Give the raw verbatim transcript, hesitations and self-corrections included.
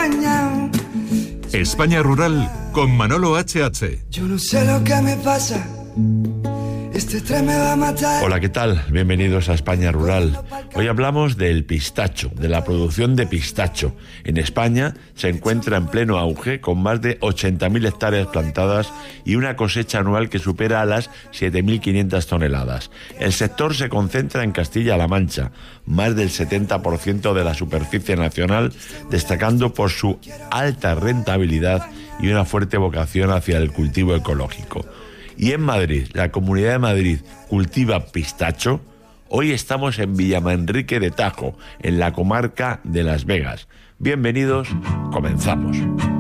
engañado. España Rural con Manolo H H. Yo no sé lo que me pasa. Este tren me va a matar. Hola, ¿qué tal? Bienvenidos a España Rural. Hoy hablamos del pistacho, de la producción de pistacho. En España se encuentra en pleno auge, con más de ochenta mil hectáreas plantadas y una cosecha anual que supera a las siete mil quinientas toneladas. El sector se concentra en Castilla-La Mancha, más del setenta por ciento de la superficie nacional, destacando por su alta rentabilidad y una fuerte vocación hacia el cultivo ecológico. Y en Madrid, la Comunidad de Madrid cultiva pistacho. Hoy estamos en Villamanrique de Tajo, en la comarca de Las Vegas. Bienvenidos, comenzamos.